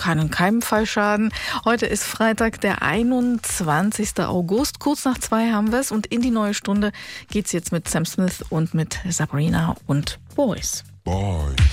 kann in keinem Fall schaden. Heute ist Freitag, der 21. August. Kurz nach 2 haben wir es. Und in die neue Stunde geht's jetzt mit Sam Smith und mit Sabrina und Boys.